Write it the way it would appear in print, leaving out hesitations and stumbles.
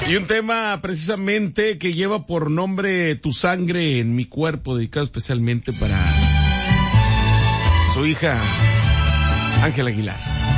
Y un tema precisamente que lleva por nombre Tu sangre en mi cuerpo, dedicado especialmente para su hija Ángela Aguilar.